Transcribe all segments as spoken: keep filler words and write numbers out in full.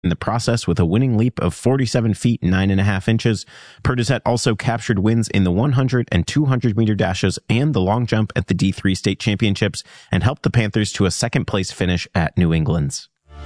in the process with a winning leap of forty-seven feet, nine and a half inches. Perdizet also captured wins in the one hundred and two hundred meter dashes and the long jump at the D three state championships and helped the Panthers to a second place finish at New England's.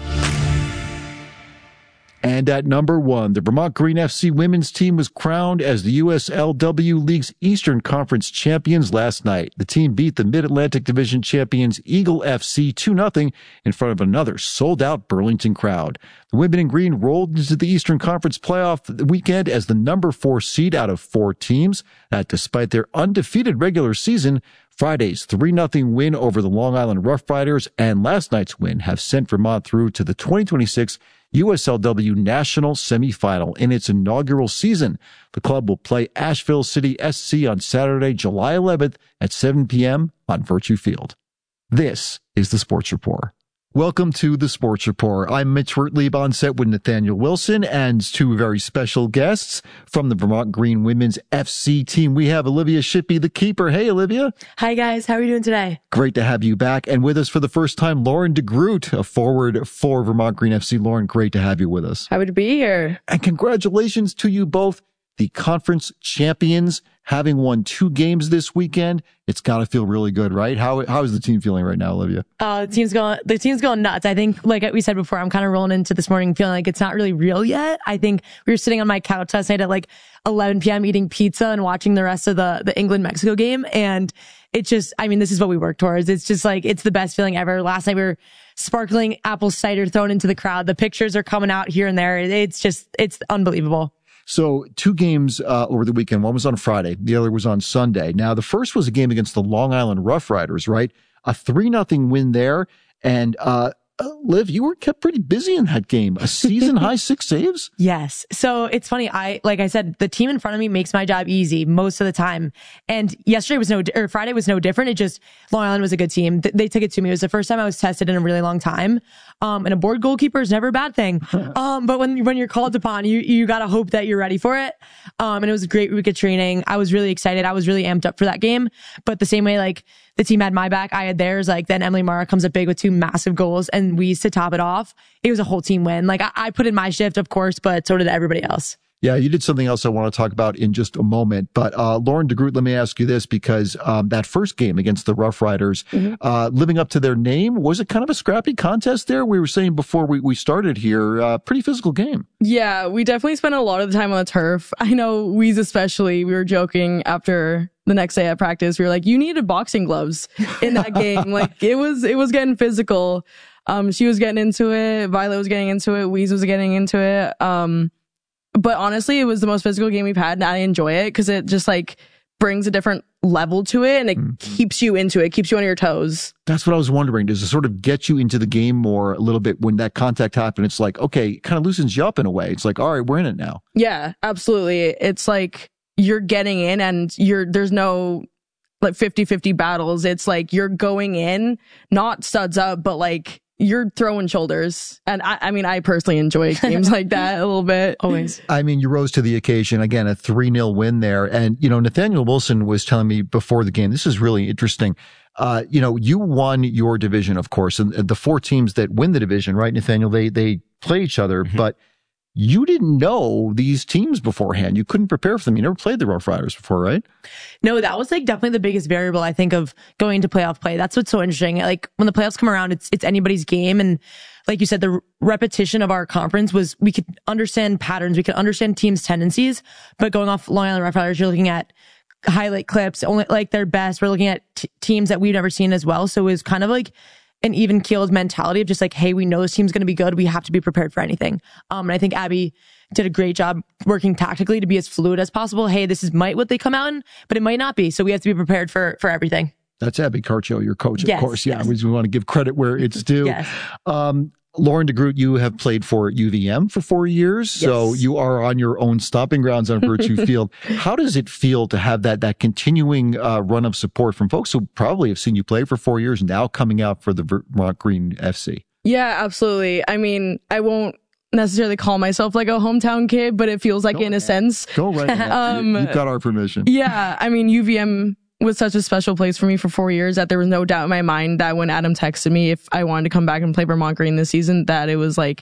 And at number one, the Vermont Green F C women's team was crowned as the U S L W League's Eastern Conference champions last night. The team beat the Mid-Atlantic Division champions Eagle F C two nothing in front of another sold-out Burlington crowd. The women in green rolled into the Eastern Conference playoff weekend as the number four seed out of four teams. That despite their undefeated regular season, Friday's three nothing win over the Long Island Rough Riders and last night's win have sent Vermont through to the twenty twenty-six U S L W National Semifinal in its inaugural season. The club will play Asheville City S C on Saturday, July eleventh at seven p.m. on Virtue Field. This is the Sports Report. Welcome to the Sports Report. I'm Mitch Wertlieb on set with Nathaniel Wilson and two very special guests from the Vermont Green Women's F C team. We have Olivia Shippey, the keeper. Hey, Olivia. Hi, guys. How are you doing today? Great to have you back. And with us for the first time, Lauren DeGroot, a forward for Vermont Green F C. Lauren, great to have you with us. Happy to be here. And congratulations to you both, the conference champions, having won two games this weekend. It's got to feel really good, right? How how is the team feeling right now, Olivia? Uh, the team's going, the team's going nuts. I think, like we said before, I'm kind of rolling into this morning feeling like it's not really real yet. I think we were sitting on my couch last night at like eleven p.m. eating pizza and watching the rest of the, the England-Mexico game. And it just, I mean, this is what we work towards. It's just like, it's the best feeling ever. Last night we were sparkling apple cider thrown into the crowd. The pictures are coming out here and there. It's just, it's unbelievable. So two games uh, over the weekend. One was on Friday. The other was on Sunday. Now, the first was a game against the Long Island Rough Riders, right? A three nothing win there. And uh, uh, Liv, you were kept pretty busy in that game. A season high six saves? Yes. So it's funny. I, like I said, the team in front of me makes my job easy most of the time. And yesterday was no, or Friday was no different. It just, Long Island was a good team. Th- they took it to me. It was the first time I was tested in a really long time. Um, and a board goalkeeper is never a bad thing. Um, but when, when you're called upon, you, you gotta hope that you're ready for it. Um, and it was a great week of training. I was really excited. I was really amped up for that game. But the same way, like, the team had my back, I had theirs. Like, then Emily Mara comes up big with two massive goals and we used to top it off. It was a whole team win. Like, I, I put in my shift, of course, but so did everybody else. Yeah, you did something else I want to talk about in just a moment. But uh, Lauren DeGroot, let me ask you this, because um, that first game against the Rough Riders, mm-hmm. uh, living up to their name, was it kind of a scrappy contest there? We were saying before we, we started here, uh, pretty physical game. Yeah, we definitely spent a lot of the time on the turf. I know Weeze especially, we were joking after the next day at practice. We were like, you needed boxing gloves in that game. Like, it was, it was getting physical. Um, she was getting into it. Violet was getting into it. Weeze was getting into it. Um, But honestly, it was the most physical game we've had, and I enjoy it because it just like brings a different level to it, and it mm-hmm. keeps you into it, keeps you on your toes. That's what I was wondering. Does it sort of get you into the game more a little bit when that contact happened? It's like, okay, it kind of loosens you up in a way. It's like, all right, we're in it now. Yeah, absolutely. It's like you're getting in, and you're there's no like fifty-fifty battles. It's like you're going in, not studs up, but like you're throwing shoulders. And I, I mean, I personally enjoy games like that a little bit. Always. I mean, you rose to the occasion. Again, a three nil win there. And, you know, Nathaniel Wilson was telling me before the game, this is really interesting. Uh, you know, you won your division, of course, and the four teams that win the division, right, Nathaniel, they, they play each other, mm-hmm. but you didn't know these teams beforehand. You couldn't prepare for them. You never played the Rough Riders before, right? No, that was like definitely the biggest variable, I think, of going into playoff play. That's what's so interesting. Like, when the playoffs come around, it's it's anybody's game. And like you said, the repetition of our conference was, we could understand patterns, we could understand teams' tendencies. But going off Long Island Rough Riders, you're looking at highlight clips, only like their best. We're looking at t- teams that we've never seen as well. So it was kind of like an even keeled mentality of just like, hey, we know this team's going to be good. We have to be prepared for anything. Um, and I think Abby did a great job working tactically to be as fluid as possible. Hey, this is might what they come out in, but it might not be. So we have to be prepared for, for everything. That's Abby Carcho, your coach, of yes, course. Yeah, yes. we, we want to give credit where it's due. Yes. Um, Lauren DeGroot, you have played for U V M for four years, yes. so you are on your own stomping grounds on Virtue Field. How does it feel to have that that continuing uh, run of support from folks who probably have seen you play for four years, now coming out for the Vermont Green F C? Yeah, absolutely. I mean, I won't necessarily call myself like a hometown kid, but it feels like Go in ahead. a sense. Go right ahead. um, You've got our permission. Yeah, I mean, U V M was such a special place for me for four years that there was no doubt in my mind that when Adam texted me if I wanted to come back and play Vermont Green this season, that it was like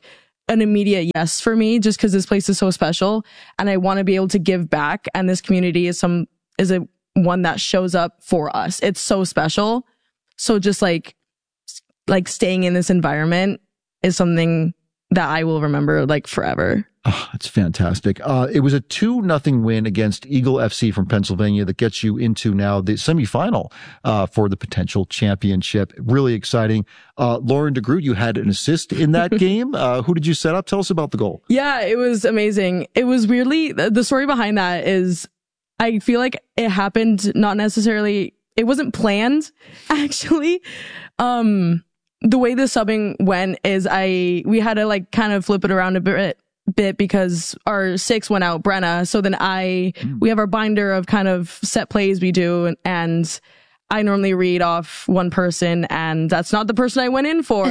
an immediate yes for me, just because this place is so special and I want to be able to give back. And this community is some is a one that shows up for us. It's so special. So just like like staying in this environment is something that I will remember like forever. Oh, it's fantastic. Uh, it was a two nothing win against Eagle F C from Pennsylvania that gets you into now the semifinal uh, for the potential championship. Really exciting. Uh, Lauren DeGroot, you had an assist in that game. Uh, who did you set up? Tell us about the goal. Yeah, it was amazing. It was weirdly, the story behind that is I feel like it happened not necessarily, it wasn't planned actually. Um, the way the subbing went is I, we had to like kind of flip it around a bit. bit because our six went out, Brenna. So then I, mm. we have our binder of kind of set plays we do. And I normally read off one person and that's not the person I went in for.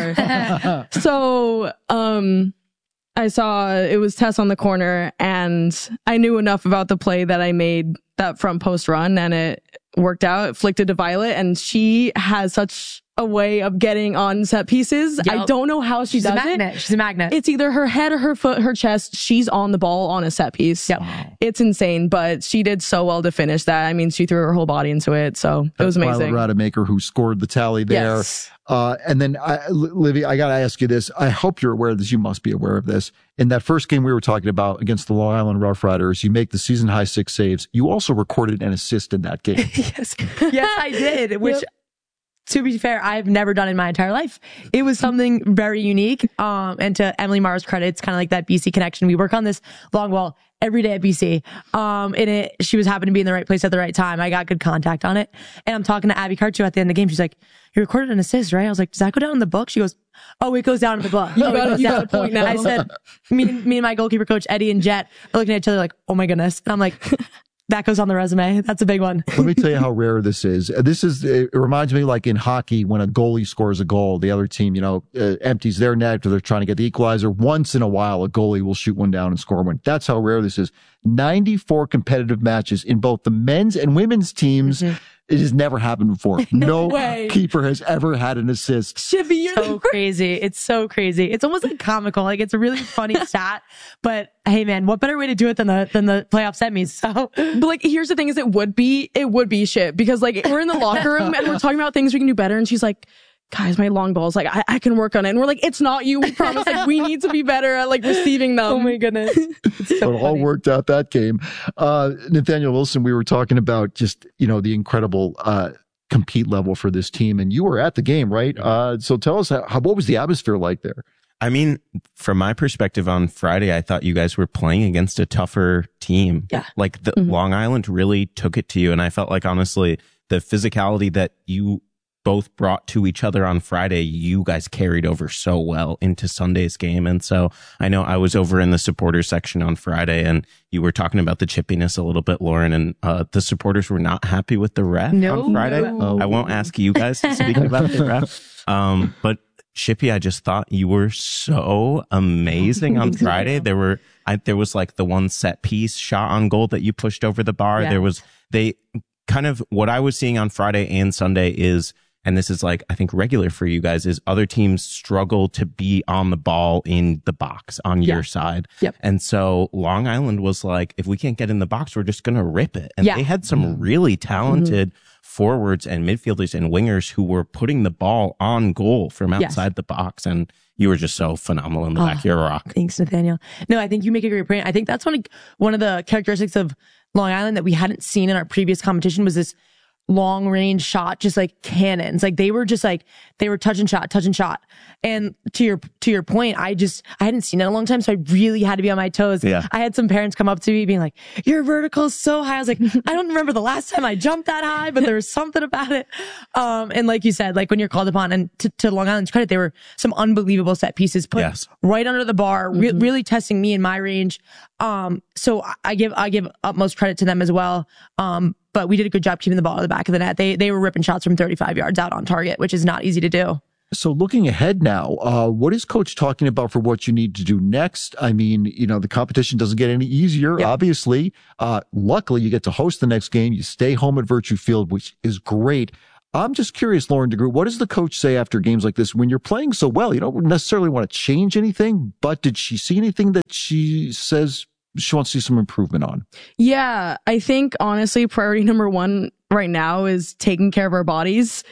So, um, I saw it was Tess on the corner and I knew enough about the play that I made that front post run and it worked out. It flicked it to Violet and she has such a way of getting on set pieces. Yep. I don't know how she She's does a magnet. it. She's a magnet. It's either her head or her foot, her chest. She's on the ball on a set piece. Yep. Wow. It's insane, but she did so well to finish that. I mean, she threw her whole body into it. So it was amazing. Violet Rademacher who scored the tally there. Yes. Uh, and then I, Livy, I got to ask you this. I hope you're aware of this. You must be aware of this. In that first game we were talking about against the Long Island Rough Riders, you make the season high six saves. You also recorded an assist in that game. yes. Yes, I did, which yep. to be fair, I've never done in my entire life. It was something very unique. Um, and to Emily Marr's credit, it's kind of like that B C connection. We work on this long ball every day at B C. Um, and it, she was happening to be in the right place at the right time. I got good contact on it. And I'm talking to Abby Cartu at the end of the game. She's like, you recorded an assist, right? I was like, does that go down in the book? She goes, oh, it goes down in the book. You got, you got a point now. I said, me, me and my goalkeeper coach, Eddie and Jet, are looking at each other like, oh my goodness. And I'm like, that goes on the resume. That's a big one. Let me tell you how rare this is. This is, it reminds me like in hockey, when a goalie scores a goal, the other team, you know, uh, empties their net or they're trying to get the equalizer. Once in a while, a goalie will shoot one down and score one. That's how rare this is. ninety-four competitive matches in both the men's and women's teams. Mm-hmm. It has never happened before. No, no keeper has ever had an assist. Shippy, you're so crazy. It's so crazy. It's almost like comical. Like it's a really funny stat. But hey, man, what better way to do it than the than the playoff semis? So, but like, here's the thing: is it would be it would be shit because like we're in the locker room and we're talking about things we can do better, and she's like, guys, my long balls, like, I, I can work on it. And we're like, it's not you, we promise. Like, we need to be better at, like, receiving them. Oh, my goodness. So it all worked out that game. Uh, Nathaniel Wilson, we were talking about just, you know, the incredible uh, compete level for this team. And you were at the game, right? Uh, so tell us, how, what was the atmosphere like there? I mean, from my perspective on Friday, I thought you guys were playing against a tougher team. Yeah. Like, the mm-hmm. Long Island really took it to you. And I felt like, honestly, the physicality that you both brought to each other on Friday, you guys carried over so well into Sunday's game. And so I know I was over in the supporters section on Friday and you were talking about the chippiness a little bit, Lauren, and uh, the supporters were not happy with the ref no, on Friday. No. I won't ask you guys to speak about the ref. Um, but Shippy, I just thought you were so amazing on Friday. There were, I, there was like the one set piece shot on goal that you pushed over the bar. Yeah. There was, they kind of, what I was seeing on Friday and Sunday is, and this is like, I think regular for you guys, is other teams struggle to be on the ball in the box on yeah. your side. Yep. And so Long Island was like, if we can't get in the box, we're just going to rip it. And yeah. they had some really talented mm-hmm. forwards and midfielders and wingers who were putting the ball on goal from outside yes. the box. And you were just so phenomenal in the oh, back of your rock. Thanks, Nathaniel. No, I think you make a great point. I think that's one of, one of the characteristics of Long Island that we hadn't seen in our previous competition was this long range shot, just like cannons. Like they were just like, they were touch and shot, touch and shot. And to your, to your point, I just, I hadn't seen it in a long time. So I really had to be on my toes. Yeah. I had some parents come up to me being like, your vertical is so high. I was like, I don't remember the last time I jumped that high, but there was something about it. Um, and like you said, like when you're called upon, and to, to Long Island's credit, there were some unbelievable set pieces put yes. right under the bar, mm-hmm. re- really testing me in my range. Um, so I give, I give utmost credit to them as well. Um, but we did a good job keeping the ball in the back of the net. They, they were ripping shots from thirty-five yards out on target, which is not easy to do. So looking ahead now, uh, what is coach talking about for what you need to do next? I mean, you know, the competition doesn't get any easier, yep. obviously. Uh, luckily you get to host the next game. You stay home at Virtue Field, which is great. I'm just curious, Lauren DeGroot, what does the coach say after games like this when you're playing so well? You don't necessarily want to change anything, but did she see anything that she says she wants to see some improvement on? Yeah, I think honestly, priority number one right now is taking care of our bodies.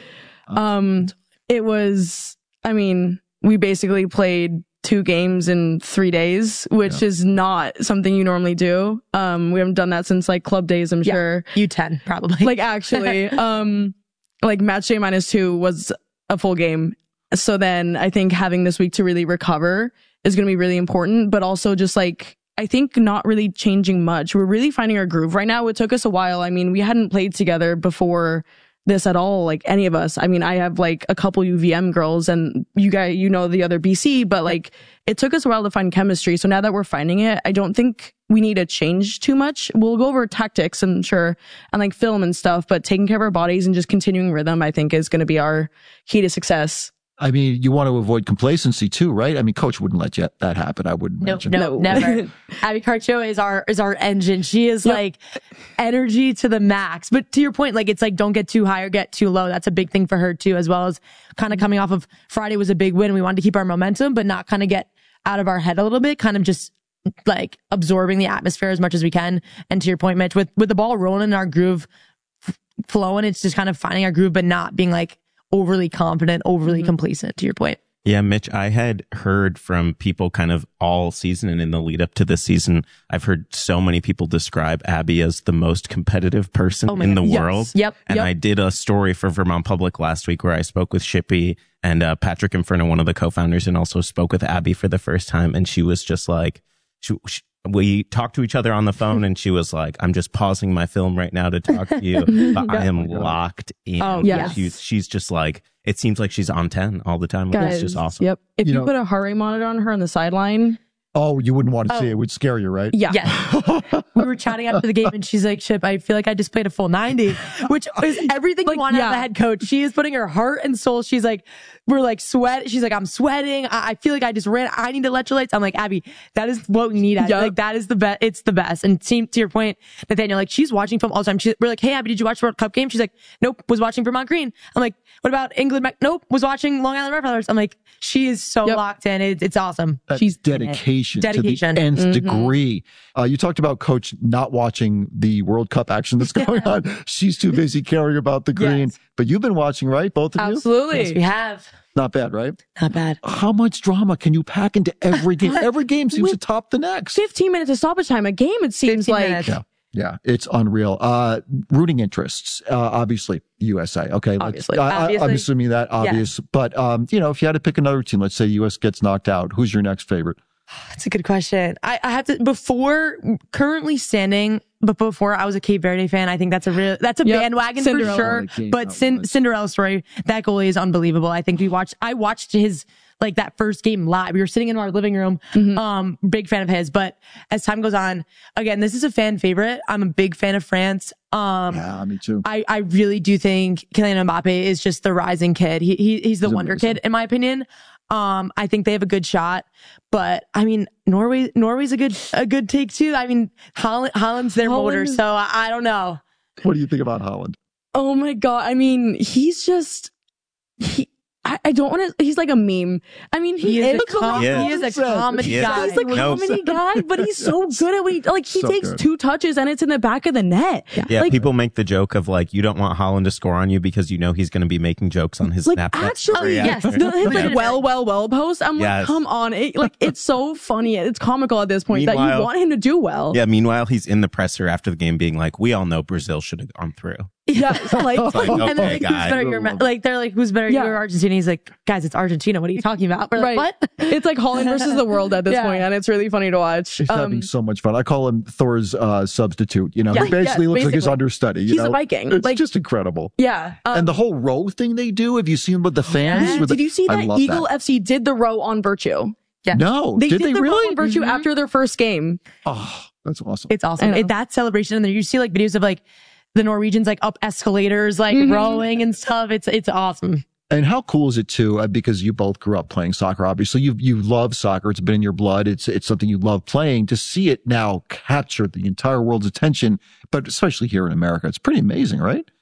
Um, it was, I mean, we basically played two games in three days, which yeah. is not something you normally do. Um, we haven't done that since like club days, I'm yeah. sure. U ten, probably. Like actually, um, like match day minus two was a full game. So then I think having this week to really recover is going to be really important, but also just like, I think not really changing much. We're really finding our groove right now. It took us a while. I mean, we hadn't played together before this at all, like any of us. I mean, I have like a couple U V M girls and you guys, you know, the other B C, but like it took us a while to find chemistry. So now that we're finding it, I don't think we need to change too much. We'll go over tactics and sure, and like film and stuff, but taking care of our bodies and just continuing rhythm, I think is going to be our key to success. I mean, you want to avoid complacency too, right? I mean, coach wouldn't let you, that happen. I wouldn't nope, imagine. No, never. Abby Carcho is our, is our engine. She is yep. like energy to the max. But to your point, like, it's like, don't get too high or get too low. That's a big thing for her too, as well as kind of coming off of Friday was a big win. We wanted to keep our momentum, but not kind of get out of our head a little bit, kind of just like absorbing the atmosphere as much as we can. And to your point, Mitch, with, with the ball rolling and our groove f- flowing, it's just kind of finding our groove, but not being like, overly confident, overly mm-hmm. complacent, to your point. Yeah, Mitch, I had heard from people kind of all season and in the lead up to this season, I've heard so many people describe Abby as the most competitive person oh in the yes. world. Yep. And yep. I did a story for Vermont Public last week where I spoke with Shippy and uh, Patrick Inferno, one of the co-founders, and also spoke with Abby for the first time. And she was just like, she, she we talked to each other on the phone and she was like, I'm just pausing my film right now to talk to you, but I am locked in. Oh, yes. She, she's just like, it seems like she's on ten all the time. Guys, it's just awesome. Yep. If you you, know, put a heart rate monitor on her on the sideline. Oh, you wouldn't want to oh. see it. It would scare you, right? Yeah. Yes. We were chatting after the game and she's like, Chip, I feel like I just played a full ninety, which is everything like, you want yeah. out of the head coach. She is putting her heart and soul. She's like, we're like sweat. She's like, I'm sweating. I, I feel like I just ran. I need electrolytes. I'm like, Abby, that is what we need. Yep. Like, that is the best. It's the best. And to, to your point, Nathaniel, like, she's watching film all the time. She, we're like, hey, Abby, did you watch the World Cup game? She's like, nope, was watching Vermont Green. I'm like, what about England? Nope, was watching Long Island Red. I'm like, she is so yep. locked in. It, it's awesome. That She's dedication, dedication. to the nth mm-hmm. degree. Uh, you talked about coach not watching the World Cup action that's going on. She's too busy caring about the green. Yes. But you've been watching, right? Both of you? Absolutely. Yes, we have. Not bad, right? Not bad. How much drama can you pack into every game? Every game seems to top the next. fifteen minutes of stoppage time a game, it seems like. Minutes. Yeah. Yeah, it's unreal. Uh, rooting interests, uh, obviously, U S A. Okay. Obviously. I, obviously. I'm assuming that obvious. Yeah. But, um, you know, if you had to pick another team, let's say U S gets knocked out, who's your next favorite? That's a good question. I, I have to, before, currently standing, but before I was a Cape Verde fan, I think that's a real, that's a yep. bandwagon Cinderella. for sure. But Cin- Cinderella story, that goalie is unbelievable. I think we watched, I watched his, like that first game live. We were sitting in our living room. Mm-hmm. Um, big fan of his, but as time goes on, again, this is a fan favorite. I'm a big fan of France. Um, yeah, me too. I, I really do think Kylian Mbappe is just the rising kid. He, he he's the he's wonder amazing. kid, in my opinion. Um, I think they have a good shot, but I mean, Norway, Norway's a good, a good take too. I mean, Holland, Holland's their Holland motor, so I, I don't know. What do you think about Holland? Oh my God. I mean, he's just, he, I, I don't want to, he's like a meme. I mean, he, he is, is a com- yeah. he is a comedy yeah. guy. He's a comedy guy, but he's so good at what he, like, he so takes good. two touches and it's in the back of the net. Yeah, yeah like, people make the joke of like, you don't want Holland to score on you because you know he's going to be making jokes on his like, Snapchat. Actually, yeah. yes. The, his, like, well, well, well post. I'm yes. like, come on. It, like, it's so funny. It's comical at this point meanwhile, that you want him to do well. Yeah, meanwhile, he's in the presser after the game being like, we all know Brazil should have gone through. Yeah, like, like okay, and they're like, who's better, your, like, they're like, who's better, yeah. your Argentina? He's like, guys, it's Argentina. What are you talking about? We're right. like, what? It's like Holland versus the world at this yeah. point, and it's really funny to watch. He's um, having so much fun. I call him Thor's uh, substitute. You know, yeah, he basically yeah, looks basically. like his understudy. You He's know? a Viking. It's like, just incredible. Yeah. Um, and the whole row thing they do, have you seen with the fans? Yeah. With did the, you see that Eagle that. F C did the row on Virtue? Yeah. No. They did, did they the really? row on Virtue mm-hmm. after their first game. Oh, that's awesome. It's awesome. It, that celebration, and then you see like videos of like the Norwegians like up escalators, like mm-hmm. rowing and stuff. It's it's awesome. And how cool is it too? Uh, because you both grew up playing soccer. Obviously, you you love soccer. It's been in your blood. It's it's something you love playing. To see it now capture the entire world's attention, but especially here in America, it's pretty amazing, right?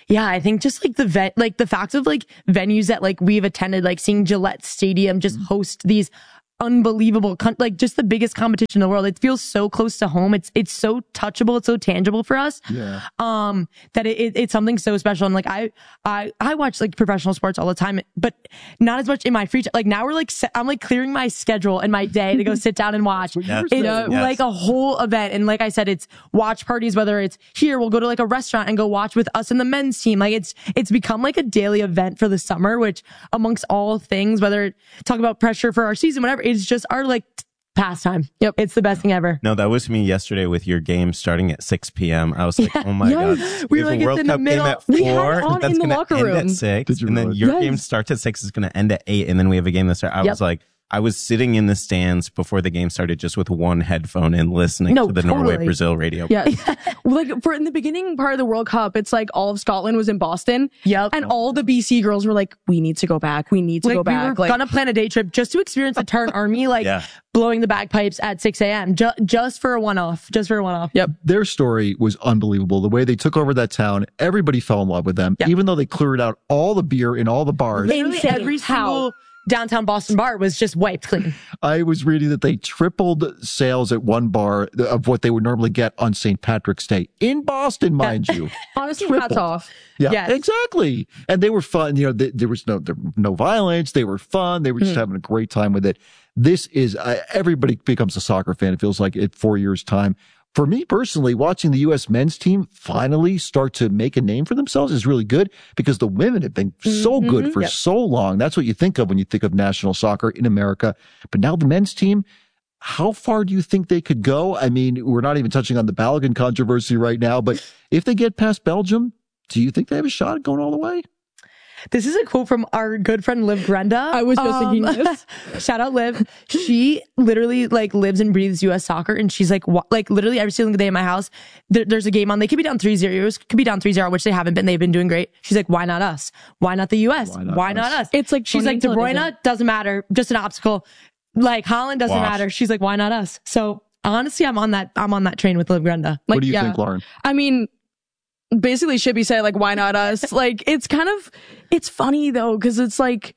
Yeah, I think just like the vet, like the facts of like venues that like we've attended, like seeing Gillette Stadium just host these unbelievable, con- like just the biggest competition in the world. It feels so close to home. It's it's so touchable. It's so tangible for us. Yeah. Um, that it, it it's something so special. And like I I I watch like professional sports all the time, but not as much in my free time. Like now we're like se- I'm like clearing my schedule and my day to go sit down and watch. Yes. It's Yes. like a whole event. And like I said, it's watch parties. Whether it's here, we'll go to like a restaurant and go watch with us and the men's team. Like it's it's become like a daily event for the summer. Which amongst all things, whether talk about pressure for our season, whatever. It's just our like pastime. Yep. It's the best thing ever. No, that was me yesterday with your game starting at six p.m. I was like, oh my Yes. God. We have were a like, it's World in the Cup middle. game at We had four. it on That's in the gonna locker end room. at six. Did you And then really? your Yes. game starts at six. Is going to end at eight. And then we have a game that starts. I Yep. was like, I was sitting in the stands before the game started just with one headphone and listening No, to the totally. Norway Brazil radio. Yeah. Like for in the beginning part of the World Cup, it's like all of Scotland was in Boston. Yep. And all the B C girls were like, we need to go back. We need to Like go we back. were Like, gonna plan a day trip just to experience the Tarrant Army, like Yeah. blowing the bagpipes at six a.m. Ju- just for a one-off, just for a one-off. yep. Their story was unbelievable. The way they took over that town, everybody fell in love with them, Yeah. even though they cleared out all the beer in all the bars. Literally Insane. every How? single downtown Boston bar was just wiped clean. I was reading that they tripled sales at one bar of what they would normally get on Saint Patrick's Day in Boston, mind you. Honestly, Tripled. hats off. Yeah, Yes. exactly. And they were fun. You know, th- there was no there, no violence. They were fun. They were just having a great time with it. This is uh, everybody becomes a soccer fan. It feels like in four years' time. For me personally, watching the U S men's team finally start to make a name for themselves is really good because the women have been so good for Yep. so long. That's what you think of when you think of national soccer in America. But now the men's team, how far do you think they could go? I mean, we're not even touching on the Balogun controversy right now, but if they get past Belgium, do you think they have a shot at going all the way? This is a quote from our good friend Liv Grenda. I was just thinking this. Shout out Liv. She literally like lives and breathes U S soccer, and she's like, wa- like literally every single day in my house, there, there's a game on. They could be down three zero, could be down three zero, which they haven't been. They've been doing great. She's like, why not us? Why not the U S? Why not Why us? not us? It's like she's funny like, De until it Bruyne isn't. doesn't matter, just an obstacle. Like Holland doesn't Wash. matter. She's like, why not us? So honestly, I'm on that. I'm on that train with Liv Grenda. Like, what do you yeah. think, Lauren? I mean, basically Shippy said, like, why not us? Like, it's kind of, it's funny though, because it's like,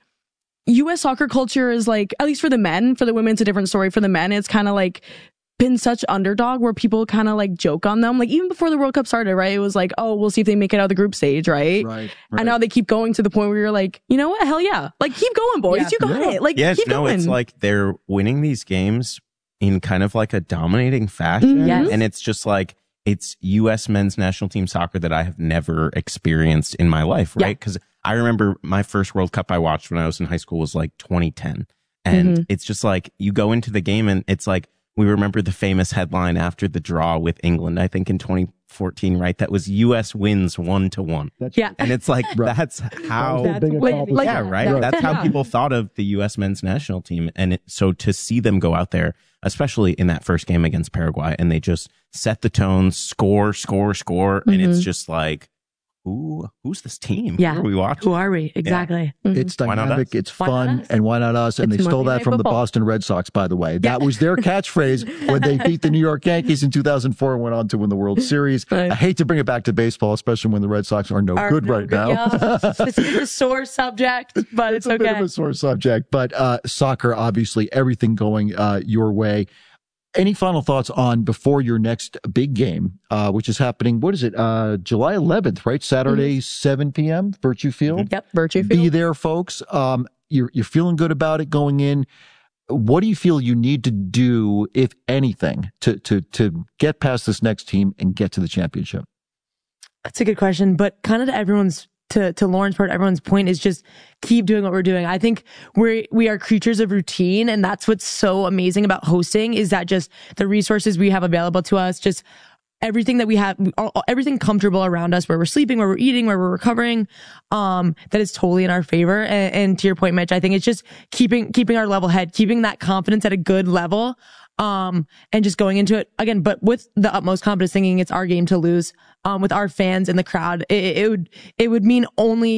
U S soccer culture is like, at least for the men, for the women, it's a different story. For the men, it's kind of like been such underdog where people kind of like joke on them. Like even before the World Cup started, right? It was like, oh, we'll see if they make it out of the group stage, right? Right. And now they keep going to the point where you're like, you know what? Hell yeah. Like keep going, boys. Yeah. You got Yeah. it. Like Yeah, keep no, going. it's like they're winning these games in kind of like a dominating fashion. Yes. And it's just like, it's U S men's national team soccer that I have never experienced in my life, Yeah. right? Because I remember my first World Cup I watched when I was in high school was like twenty ten. And Mhm. it's just like, you go into the game and it's like, we remember the famous headline after the draw with England, I think in twenty fourteen, right? That was U S wins one to one. Yeah. And it's like, Right. that's how, That's big what- accomplishment. like, yeah, right. that- That's how yeah. people thought of the U S men's national team. And it, so to see them go out there, especially in that first game against Paraguay, and they just set the tone, score, score, score. And it's just like, who, who's this team? Yeah. Who are we watching? Who are we? Exactly. It's Why not dynamic, us? it's Why not fun, us? and why not us? And It's they stole Monday that Night from the Football. Boston Red Sox, by the way. That was their catchphrase when they beat the New York Yankees in two thousand four and went on to win the World Series. Right. I hate to bring it back to baseball, especially when the Red Sox are no Are good no right now. Yeah. This is a sore subject, but it's, It's a bit okay. of a sore subject, but uh, soccer, obviously, everything going uh, your way. Any final thoughts on before your next big game, uh, which is happening? What is it? Uh, July eleventh, right? Saturday, seven p.m. Virtue Field. Yep. Virtue Be field. there, folks. Um, you're you're feeling good about it going in. What do you feel you need to do, if anything, to to to get past this next team and get to the championship? That's a good question, but kind of to everyone's to to Lauren's part, everyone's point is just keep doing what we're doing. I think we we are creatures of routine, and that's what's so amazing about hosting is that just the resources we have available to us, just everything that we have, all- everything comfortable around us, where we're sleeping, where we're eating, where we're recovering, um, that is totally in our favor. And, and to your point, Mitch, I think it's just keeping keeping our level head, keeping that confidence at a good level. Um, and just going into it again, but with the utmost confidence, thinking it's our game to lose, um, with our fans in the crowd, it, it would, it would mean only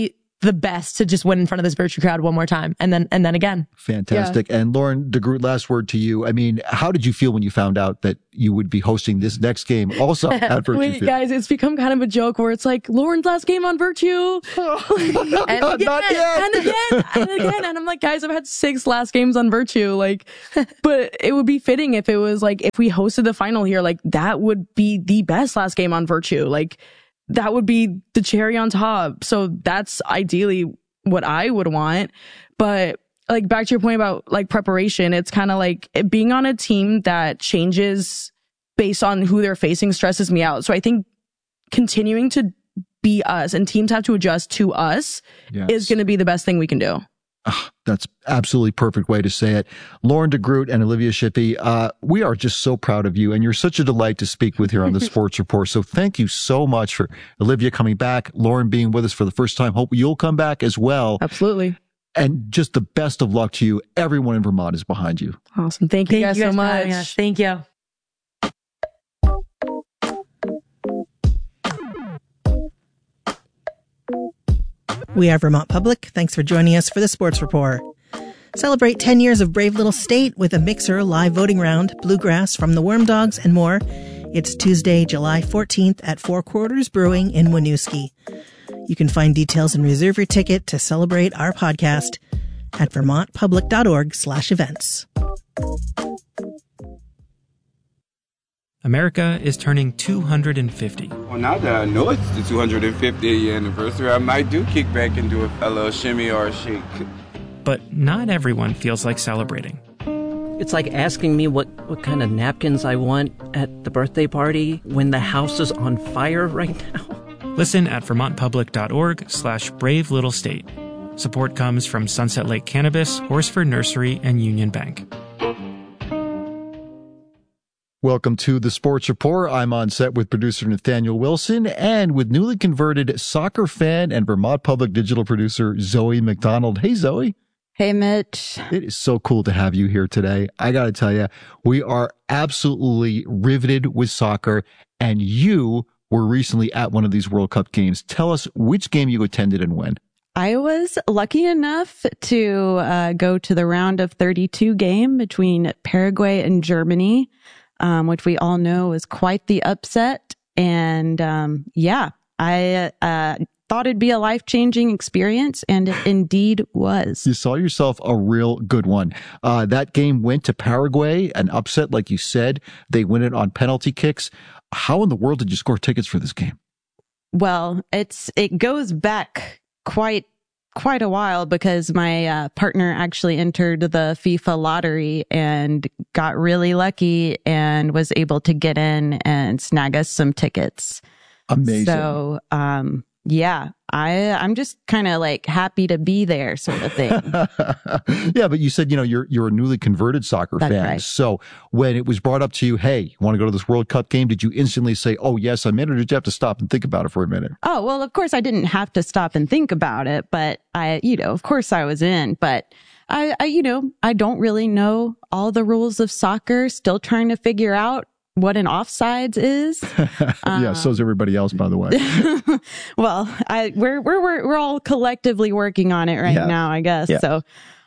the best to just win in front of this Virtue crowd one more time. And then, and then again. Fantastic. Yeah. And Lauren DeGroot, last word to you. I mean, how did you feel when you found out that you would be hosting this next game also at Virtue Wait, Field? Guys, it's become kind of a joke where it's like, Lauren's last game on Virtue. and again, Not yet. and again, and again. And I'm like, guys, I've had six last games on Virtue. Like, but it would be fitting if it was like, if we hosted the final here, like that would be the best last game on Virtue. Like, that would be the cherry on top. So that's ideally what I would want. But like back to your point about like preparation, it's kind of like being on a team that changes based on who they're facing stresses me out. So I think continuing to be us and teams have to adjust to us yes. is going to be the best thing we can do. Oh, that's absolutely perfect way to say it. Lauren DeGroot and Olivia Shippey, uh, we are just so proud of you, and you're such a delight to speak with here on the Sports Report. So thank you so much for Olivia coming back, Lauren being with us for the first time. Hope you'll come back as well. Absolutely. And just the best of luck to you. Everyone in Vermont is behind you. Awesome. Thank you Thank guys, you guys so much. Thank you. We are Vermont Public. Thanks for joining us for the Sports Report. Celebrate ten years of Brave Little State with a mixer live voting round, bluegrass from the Worm Dogs, and more. It's Tuesday, July fourteenth at Four Quarters Brewing in Winooski. You can find details and reserve your ticket to celebrate our podcast at vermontpublic.org slash events. America is turning two hundred fifty. Well, now that I know it's the two hundred fiftieth year anniversary, I might do kick back and do a, a little shimmy or a shake. But not everyone feels like celebrating. It's like asking me what, what kind of napkins I want at the birthday party when the house is on fire right now. Listen at vermontpublic.org slash brave little state. Support comes from Sunset Lake Cannabis, Horsford Nursery, and Union Bank. Welcome to the Sports Report. I'm on set with producer Nathaniel Wilson and with newly converted soccer fan and Vermont Public digital producer Zoe McDonald. Hey, Zoe. Hey, Mitch. It is so cool to have you here today. I got to tell you, we are absolutely riveted with soccer, and you were recently at one of these World Cup games. Tell us which game you attended and when. I was lucky enough to uh, go to the round of thirty-two game between Paraguay and Germany. Um, which we all know was quite the upset. And um, yeah, I uh, thought it'd be a life-changing experience, and it indeed was. You saw yourself a real good one. Uh, that game went to Paraguay, an upset, like you said. They win it on penalty kicks. How in the world did you score tickets for this game? Well, it's it goes back quite quite a while because my uh, partner actually entered the FIFA lottery and got really lucky and was able to get in and snag us some tickets. Amazing. So, um, yeah, I, I'm just kind of like happy to be there sort of thing. Yeah, but you said, you know, you're, you're a newly converted soccer That's fan. Right. So when it was brought up to you, hey, you want to go to this World Cup game? Did you instantly say, oh, yes, I'm in, or did you have to stop and think about it for a minute? Oh, well, of course I didn't have to stop and think about it, but I, you know, of course I was in, but I, I, you know, I don't really know all the rules of soccer, still trying to figure out what an offsides is. Yeah, um, so is everybody else, by the way. Well, I we're we're we're we're all collectively working on it right yeah. now, I guess. Yeah. So,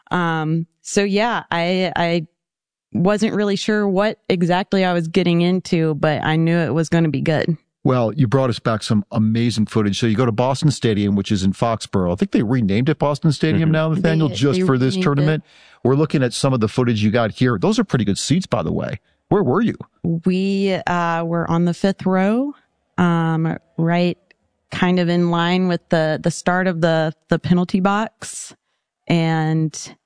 um, so yeah, I I wasn't really sure what exactly I was getting into, but I knew it was going to be good. Well, you brought us back some amazing footage. So you go to Boston Stadium, which is in Foxborough. I think they renamed it Boston Stadium mm-hmm. now, Nathaniel, they, just they for this tournament. It. We're looking at some of the footage you got here. Those are pretty good seats, by the way. Where were you? We uh, were on the fifth row, um, right kind of in line with the, the start of the, the penalty box, and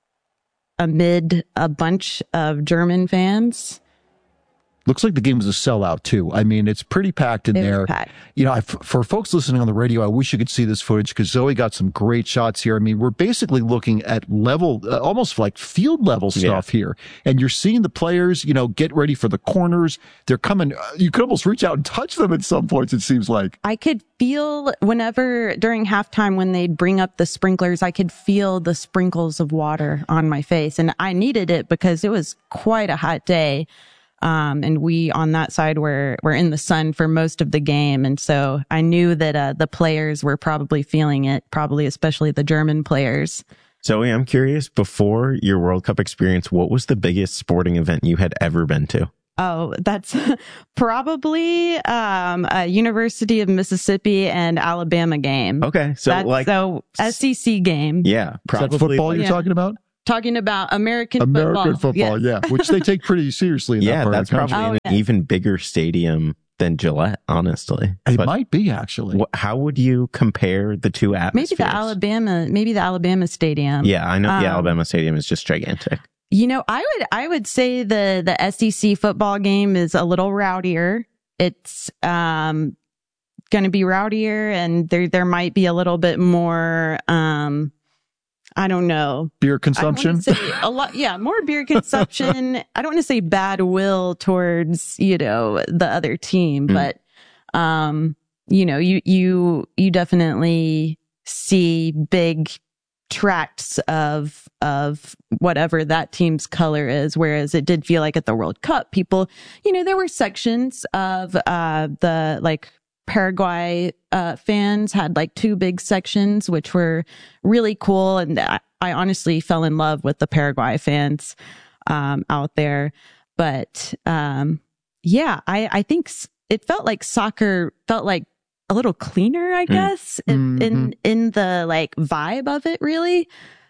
amid a bunch of German fans. Looks like the game was a sellout, too. I mean, it's pretty packed in it there. Was packed. You know, I, for folks listening on the radio, I wish you could see this footage because Zoe got some great shots here. I mean, we're basically looking at level, uh, almost like field level stuff yeah. here. And you're seeing the players, you know, get ready for the corners. They're coming. Uh, you could almost reach out and touch them at some points, it seems like. I could feel whenever during halftime when they'd bring up the sprinklers, I could feel the sprinkles of water on my face. And I needed it because it was quite a hot day. Um, and we on that side were, were in the sun for most of the game. And so I knew that, uh, the players were probably feeling it, probably especially the German players. Zoe, I'm curious, before your World Cup experience, what was the biggest sporting event you had ever been to? Oh, that's probably, um, a University of Mississippi and Alabama game. Okay. So that's, like, so S E C game. Yeah. Is that football you're yeah. talking about? Talking about American, American football. football, yeah. yeah, which they take pretty seriously in yeah, that part that's of the country. probably Oh, an yeah. even bigger stadium than Gillette, honestly. It But might be, actually. wh- how would you compare the two Maybe atmospheres? the Alabama, maybe the Alabama stadium. Yeah, I know the Um, Alabama stadium is just gigantic. You know, I would, I would say the, the S E C football game is a little rowdier. It's, um, going to be rowdier and there, there might be a little bit more, um, I don't know. Beer consumption? I don't wanna say a lot, yeah, more beer consumption. I don't want to say bad will towards, you know, the other team, Mm. but, um, you know, you, you, you definitely see big tracts of, of whatever that team's color is. Whereas it did feel like at the World Cup, people, you know, there were sections of, uh, the like, Paraguay uh, fans had like two big sections, which were really cool. And I, I honestly fell in love with the Paraguay fans um, out there. But um, yeah, I, I think s- it felt like soccer felt like a little cleaner, I guess, Mm-hmm. in, in in the like vibe of it, really.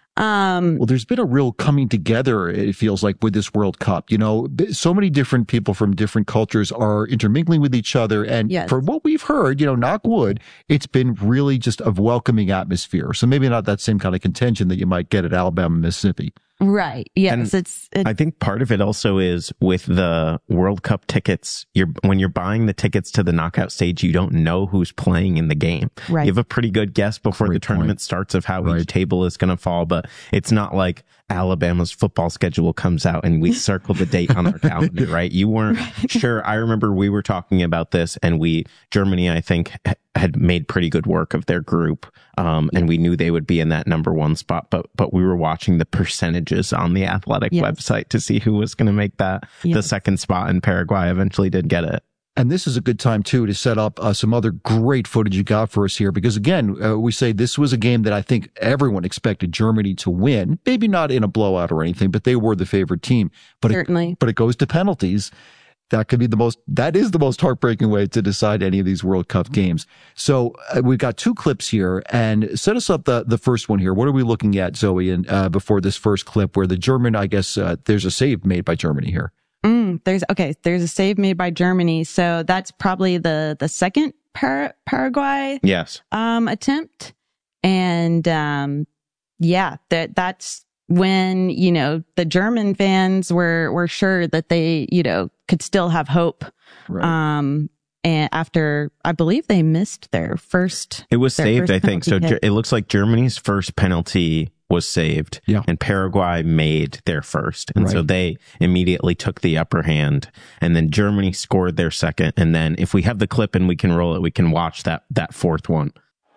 Um, Well, there's been a real coming together, it feels like, with this World Cup. You know, b- so many different people from different cultures are intermingling with each other. And Yes. from what we've heard, you know, knock wood, it's been really just a welcoming atmosphere. So maybe not that same kind of contention that you might get at Alabama, Mississippi. right. Yes. And it's, it, I think part of it also is with the World Cup tickets. You're when you're buying the tickets to the knockout stage, you don't know who's playing in the game. Right. You have a pretty good guess before Great the tournament point. starts of how Right. each table is going to fall, but it's not like Alabama's football schedule comes out and we circle the date on our calendar, right? You weren't sure. I remember we were talking about this and we, Germany, I think, ha- had made pretty good work of their group. Um, and we knew they would be in that number one spot, but, but we were watching the percentages on the Athletic Yes. website to see who was going to make that the Yes. second spot, and Paraguay eventually did get it. And this is a good time, too, to set up uh, some other great footage you got for us here. Because, again, uh, we say this was a game that I think everyone expected Germany to win. Maybe not in a blowout or anything, but they were the favorite team. But Certainly. It, but it goes to penalties. That could be the most, that is the most heartbreaking way to decide any of these World Cup games. So uh, we've got two clips here, and set us up the, the first one here. What are we looking at, Zoe, and uh, before this first clip where the German, I guess, uh, there's a save made by Germany here. Mm, there's okay. There's a save made by Germany, so that's probably the the second Par- Paraguay Yes. um attempt, and um yeah, that that's when you know the German fans were were sure that they you know could still have hope. Right. Um, and after I believe they missed their first, It was their saved, first I think. So penalty Ge- kick. it looks like Germany's first penalty was saved, Yeah. and Paraguay made their first. And so Right. they immediately took the upper hand, and then Germany scored their second. And then if we have the clip and we can roll it, we can watch that, that fourth one.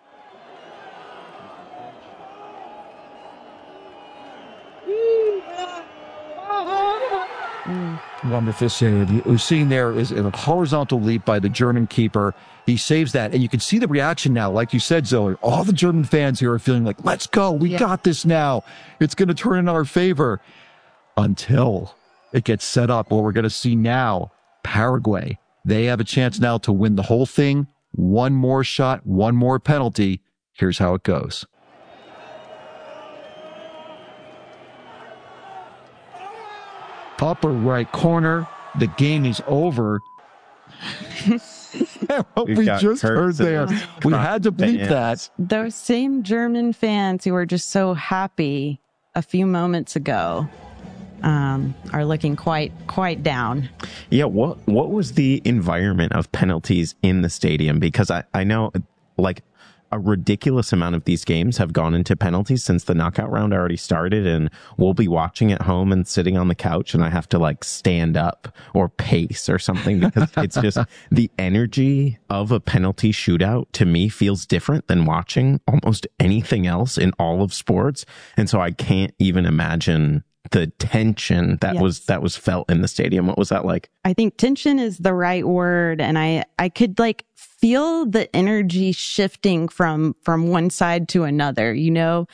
Wonderful save. What we've seen there is a horizontal leap by the German keeper. He saves that, and you can see the reaction now. Like you said, Zoe, all the German fans here are feeling like, let's go. We Yeah. got this now. It's going to turn in our favor. Until it gets set up. What we're going to see now, Paraguay. They have a chance now to win the whole thing. One more shot, one more penalty. Here's how it goes. Upper right corner. The game is over. What We've we got just heard curses. there. We had to bleep that. Those same German fans who were just so happy a few moments ago um, are looking quite quite down. Yeah. What, what was the environment of penalties in the stadium? Because I, I know like a ridiculous amount of these games have gone into penalties since the knockout round already started, and we'll be watching at home and sitting on the couch and I have to like stand up or pace or something because it's just the energy of a penalty shootout to me feels different than watching almost anything else in all of sports. And so I can't even imagine the tension that Yes. was that was felt in the stadium. What was that like? I think tension is the right word. And I, I could like feel the energy shifting from, from one side to another, you know?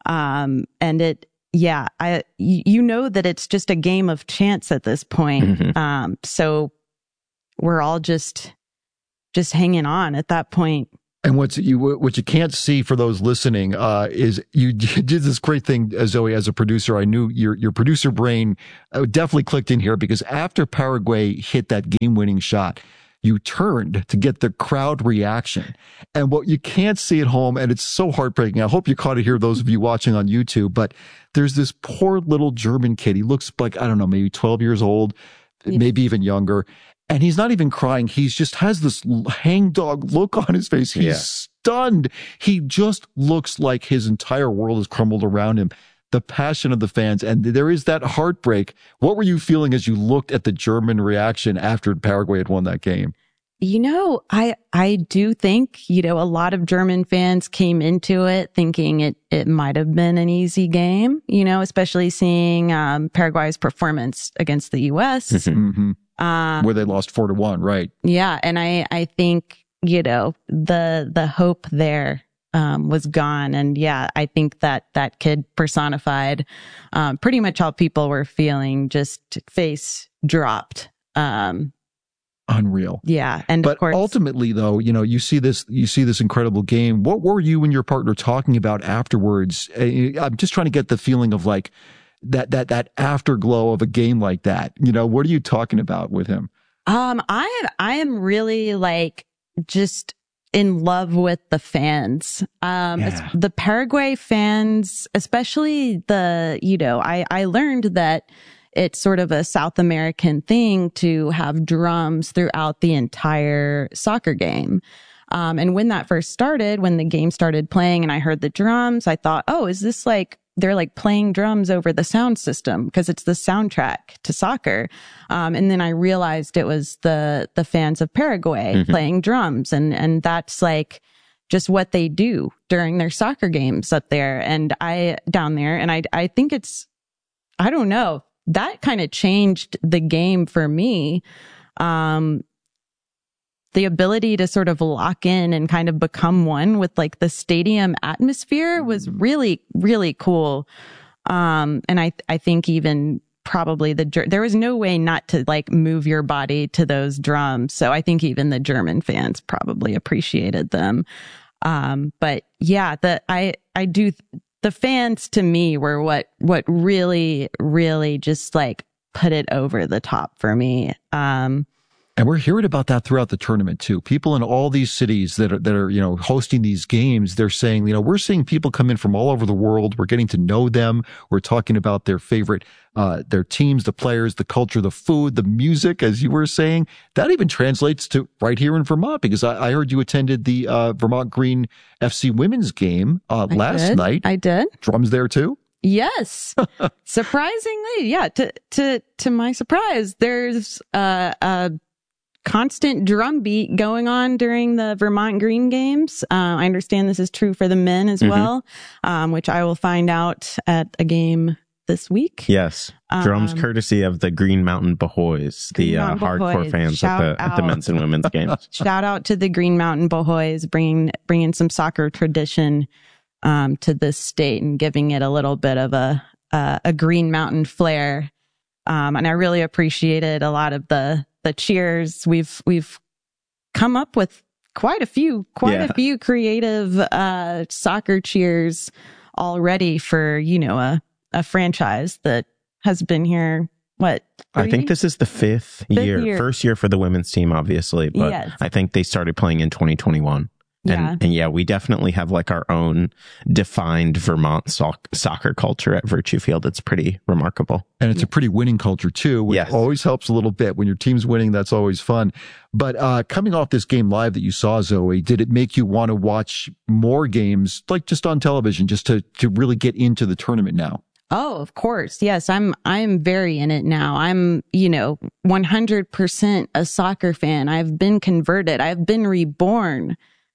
Um, and it, yeah, I, you know that it's just a game of chance at this point. Mm-hmm. Um, so we're all just, just hanging on at that point. And what's you what you can't see for those listening uh, is you did this great thing, uh, Zoe, as a producer. I knew your your producer brain uh, definitely clicked in here, because after Paraguay hit that game-winning shot, you turned to get the crowd reaction. And what you can't see at home, and it's so heartbreaking. I hope you caught it here, those of you watching on YouTube, but there's this poor little German kid. He looks like, I don't know, maybe twelve years old, yeah. maybe even younger. And he's not even crying. He's just has this hangdog look on his face. He's yeah. stunned. He just looks like his entire world has crumbled around him. The passion of the fans. And there is that heartbreak. What were you feeling as you looked at the German reaction after Paraguay had won that game? You know, I, I do think, you know, a lot of German fans came into it thinking it, it might have been an easy game, you know, especially seeing, um, Paraguay's performance against the U S. Mm-hmm. Um, where they lost four to one, right? Yeah. And I, I think, you know, the, the hope there, um, was gone. And yeah, I think that that kid personified, um, pretty much how people were feeling, just face dropped. Um, Unreal. Yeah. And but of course, ultimately though, you know, you see this, you see this incredible game. What were you and your partner talking about afterwards? I'm just trying to get the feeling of like, that, that, that afterglow of a game like that. You know, what are you talking about with him? Um, I, I am really like just in love with the fans. Um, Yeah. the Paraguay fans, especially the, you know, I, I learned that it's sort of a South American thing to have drums throughout the entire soccer game. Um, and when that first started, when the game started playing and I heard the drums, I thought, oh, is this like, they're like playing drums over the sound system because it's the soundtrack to soccer. Um, and then I realized it was the, the fans of Paraguay mm-hmm. playing drums. And, and that's like just what they do during their soccer games up there. And I, down there, and I, I think it's, I don't know, that kind of changed the game for me. Um, the ability to sort of lock in and kind of become one with like the stadium atmosphere was really, really cool. Um, and I, I think even probably the, there was no way not to like move your body to those drums. So I think even the German fans probably appreciated them. Um, but yeah, the, I, I do, the fans to me were what, what really, really just like put it over the top for me. Um, And we're hearing about that throughout the tournament too. People in all these cities that are, that are, you know, hosting these games, they're saying, you know, we're seeing people come in from all over the world. We're getting to know them. We're talking about their favorite, uh, their teams, the players, the culture, the food, the music, as you were saying. That even translates to right here in Vermont, because I, I heard you attended the, uh, Vermont Green F C women's game, uh, I last did. night. I did. Drums there too? Yes. Surprisingly. Yeah. To, to, to my surprise, there's, uh, uh, constant drum beat going on during the Vermont Green games. Uh, I understand this is true for the men as mm-hmm. well, um, which I will find out at a game this week. Yes. Drums um, courtesy of the Green Mountain Bohoys, the uh, hardcore Bohoys. fans at the, at the men's and women's games. Shout out to the Green Mountain Bohoys, bringing, bringing some soccer tradition, um, to this state and giving it a little bit of a, uh, a Green Mountain flair. Um, and I really appreciated a lot of the, the cheers. We've, we've come up with quite a few, quite yeah. a few creative, uh, soccer cheers already for, you know, a, a franchise that has been here. What? Three? I think this is the fifth, fifth year, year, first year for the women's team, obviously, but yes. I think they started playing in twenty twenty-one. And, yeah. and yeah, we definitely have like our own defined Vermont so- soccer culture at Virtue Field. It's pretty remarkable. And it's a pretty winning culture too, which yes. always helps a little bit. When your team's winning, that's always fun. But uh coming off this game live that you saw, Zoe, did it make you want to watch more games, like just on television, just to, to really get into the tournament now? Oh, of course. Yes, I'm, I'm very in it now. I'm, you know, one hundred percent a soccer fan. I've been converted. I've been reborn.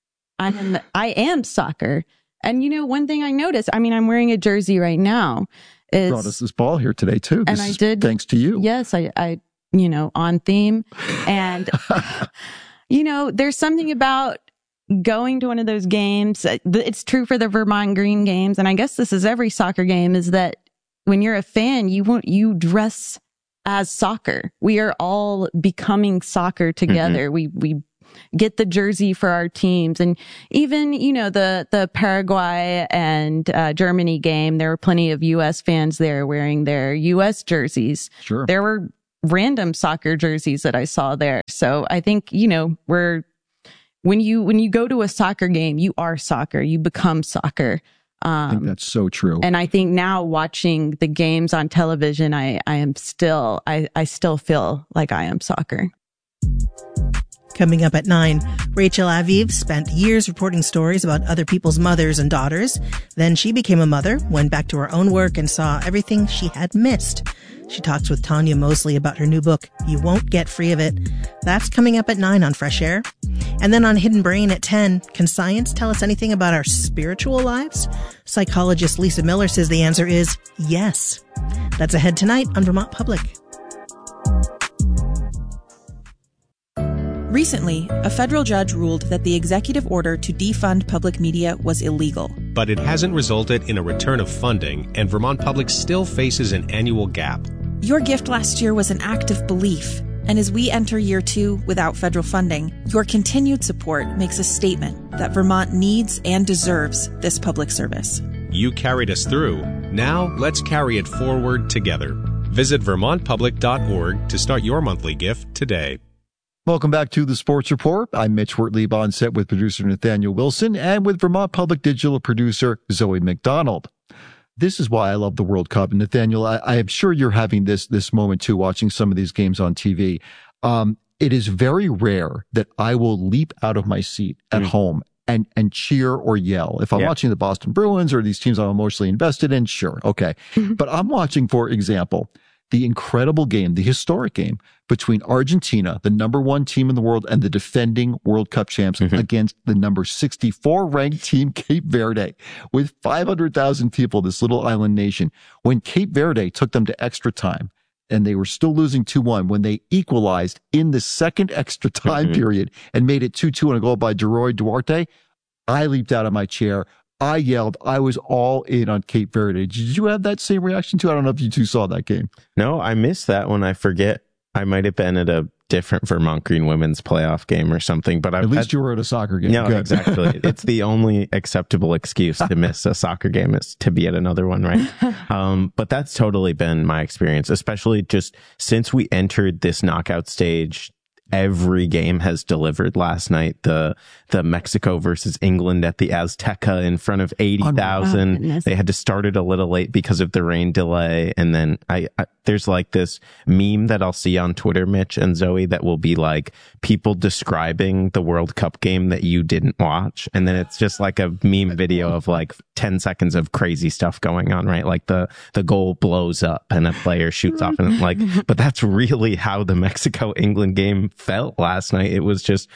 I am, I am soccer. And you know, one thing I noticed, I mean, I'm wearing a jersey right now, It's, brought us this ball here today too. This and I is did. Thanks to you. Yes, I, I, you know, on theme. And, you know, there's something about going to one of those games. It's true for the Vermont Green games. And I guess this is every soccer game, is that when you're a fan, you want, you dress as soccer. We are all becoming soccer together. Mm-hmm. We, we get the jersey for our teams. And even, you know, the, the Paraguay and uh, Germany game, there were plenty of U S fans there wearing their U S jerseys. Sure. There were random soccer jerseys that I saw there. So I think, you know, we're, when you, when you go to a soccer game, you are soccer, you become soccer. Um, I think that's so true. And I think now watching the games on television, I, I am still, I, I still feel like I am soccer. Coming up at nine, Rachel Aviv spent years reporting stories about other people's mothers and daughters. Then she became a mother, went back to her own work, and saw everything she had missed. She talks with Tanya Mosley about her new book, You Won't Get Free of It. That's coming up at nine on Fresh Air. And then on Hidden Brain at ten, can science tell us anything about our spiritual lives? Psychologist Lisa Miller says the answer is yes. That's ahead tonight on Vermont Public. Recently, a federal judge ruled that the executive order to defund public media was illegal. But it hasn't resulted in a return of funding, and Vermont Public still faces an annual gap. Your gift last year was an act of belief, and as we enter year two without federal funding, your continued support makes a statement that Vermont needs and deserves this public service. You carried us through. Now let's carry it forward together. Visit vermont public dot org to start your monthly gift today. Welcome back to the Sports Report. I'm Mitch Wortley, on set with producer Nathaniel Wilson and with Vermont Public Digital producer Zoe McDonald. This is why I love the World Cup. And Nathaniel, I, I am sure you're having this this moment too, watching some of these games on T V. Um, it is very rare that I will leap out of my seat at mm. home and and cheer or yell. If I'm yeah. watching the Boston Bruins or these teams I'm emotionally invested in, sure, okay. Mm-hmm. But I'm watching, for example, the incredible game, the historic game between Argentina, the number one team in the world, and the defending World Cup champs mm-hmm. against the number sixty-four ranked team, Cape Verde, with five hundred thousand people, this little island nation. When Cape Verde took them to extra time, and they were still losing two one, when they equalized in the second extra time mm-hmm. period and made it two two on a goal by Deroy Duarte, I leaped out of my chair. I yelled. I was all in on Cape Verde. Did you have that same reaction too? I don't know if you two saw that game. No, I missed that one. I forget. I might have been at a different Vermont Green women's playoff game or something, but I've at least had, you were at a soccer game. No, Good. Exactly. It's the only acceptable excuse to miss a soccer game is to be at another one, right? Um, but that's totally been my experience, especially just since we entered this knockout stage. Every game has delivered last night. The the Mexico versus England at the Azteca in front of eighty thousand. Oh, they had to start it a little late because of the rain delay. And then I, I there's like this meme that I'll see on Twitter, Mitch and Zoe, that will be like people describing the World Cup game that you didn't watch. And then it's just like a meme video of like ten seconds of crazy stuff going on, right? Like the, the goal blows up and a player shoots off and like, but that's really how the Mexico England game felt last night. It was just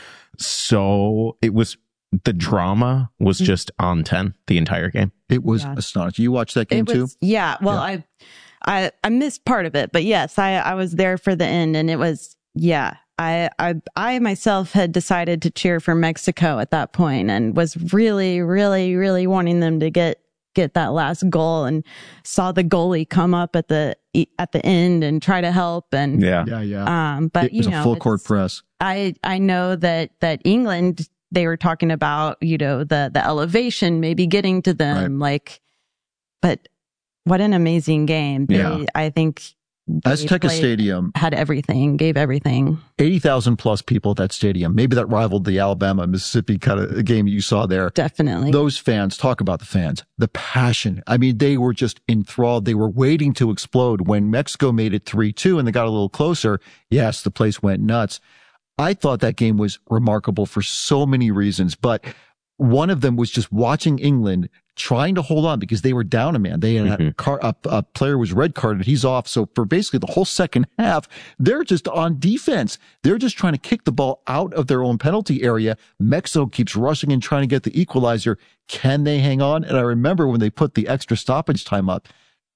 so, it was, the drama was just on ten the entire game. It was yeah. astonishing. You watched that game was, too? Yeah. Well, yeah. I, I, I missed part of it, but yes, I, I was there for the end, and it was, yeah. I, I, I myself had decided to cheer for Mexico at that point and was really, really, really wanting them to get, get that last goal, and saw the goalie come up at the, at the end and try to help. And yeah, yeah, yeah. Um, but it was you know, a full court press. I, I know that, that England, they were talking about, you know, the, the elevation maybe getting to them, right. like, but what an amazing game. They, yeah. I think Azteca played, Stadium had everything, gave everything. eighty thousand plus people at that stadium. Maybe that rivaled the Alabama, Mississippi kind of game you saw there. Definitely. Those fans, talk about the fans, the passion. I mean, they were just enthralled. They were waiting to explode. When Mexico made it three two and they got a little closer, yes, the place went nuts. I thought that game was remarkable for so many reasons, but one of them was just watching England trying to hold on because they were down a man. They had mm-hmm. a, car, a, a player was red carded. He's off. So for basically the whole second half, they're just on defense. They're just trying to kick the ball out of their own penalty area. Mexico keeps rushing and trying to get the equalizer. Can they hang on? And I remember when they put the extra stoppage time up,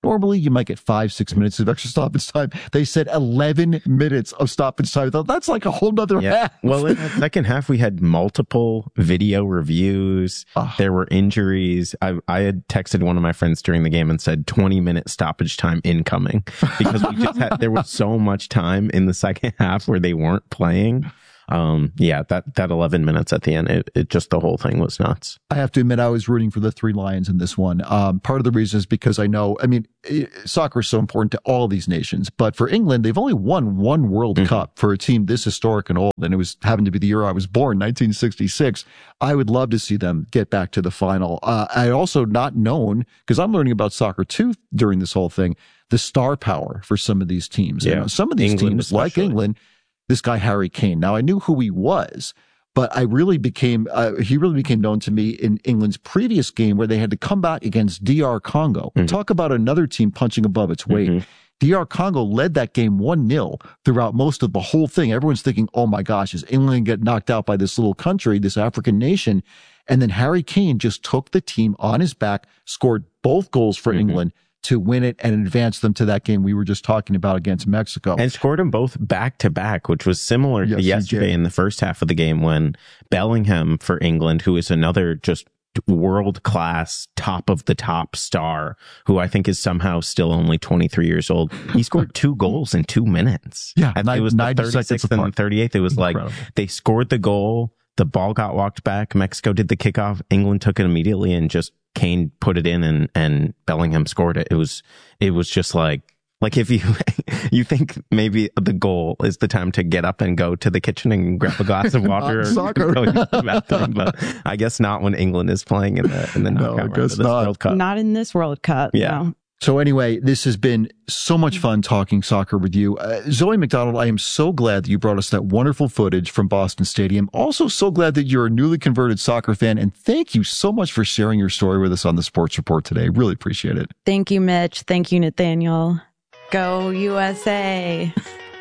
Normally, you might get five, six minutes of extra stoppage time. They said eleven minutes of stoppage time. That's like a whole nother yeah. half. Well, in the second half, we had multiple video reviews. Oh. There were injuries. I, I had texted one of my friends during the game and said twenty minute stoppage time incoming because we just had, there was so much time in the second half where they weren't playing. Um, yeah, that, that eleven minutes at the end, it, it just, the whole thing was nuts. I have to admit, I was rooting for the three Lions in this one. Um, part of the reason is because I know, I mean, soccer is so important to all these nations, but for England, they've only won one World mm-hmm. Cup for a team this historic and old. And it was happened to be the year I was born, nineteen sixty-six. I would love to see them get back to the final. Uh, I also not known, because I'm learning about soccer too during this whole thing, the star power for some of these teams. Yeah. You know, some of these England teams, especially. like England, this guy, Harry Kane. Now, I knew who he was, but I really became, uh, he really became known to me in England's previous game where they had to come back against D R Congo. Mm-hmm. Talk about another team punching above its weight. Mm-hmm. D R Congo led that game one nil throughout most of the whole thing. Everyone's thinking, oh my gosh, is England get knocked out by this little country, this African nation? And then Harry Kane just took the team on his back, scored both goals for mm-hmm. England to win it and advance them to that game we were just talking about against Mexico. And scored them both back to back, which was similar yes, to yesterday in the first half of the game when Bellingham for England, who is another just world-class, top of the top star, who I think is somehow still only twenty-three years old. He scored two goals in two minutes. Yeah. And it was the thirty-sixth and the thirty-eighth. It was Incredible. Like they scored the goal. The ball got walked back. Mexico did the kickoff. England took it immediately and just Kane put it in and, and Bellingham scored it. It was, it was just like, like if you, you think maybe the goal is the time to get up and go to the kitchen and grab a glass of water or soccer. Go to the bathroom, but I guess not when England is playing in the, in the knockout no, round of this not. World Cup. Not in this World Cup. Yeah. No. So anyway, this has been so much fun talking soccer with you. Uh, Zoe McDonald, I am so glad that you brought us that wonderful footage from Boston Stadium. Also so glad that you're a newly converted soccer fan. And thank you so much for sharing your story with us on the Sports Report today. Really appreciate it. Thank you, Mitch. Thank you, Nathaniel. Go U S A.